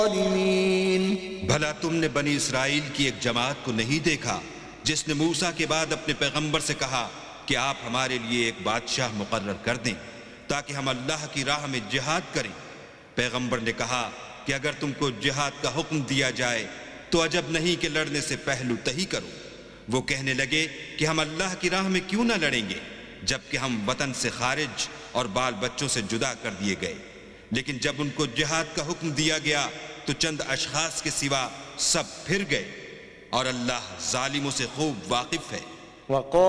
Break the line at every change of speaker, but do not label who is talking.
भला तुमने बनी इसराइल की एक जमात को नहीं देखा जिसने मूसा के बाद अपने पैगंबर से कहा कि आप हमारे लिए एक बादशाह मुकर्रर कर दें ताकि हम अल्लाह की राह में जिहाद करें। पैगंबर ने कहा कि अगर तुमको जिहाद का हुक्म दिया जाए तो अजब नहीं कि लड़ने से पहलू तही करो। वो कहने लगे कि हम अल्लाह की राह में क्यों ना लड़ेंगे जबकि हम वतन से खारिज और बाल बच्चों से जुदा कर दिए गए। लेकिन जब उनको जिहाद का हुक्म दिया गया तो चंद अशखास के सिवा सब फिर गए और अल्लाह जालिमों से खूब वाकिफ है।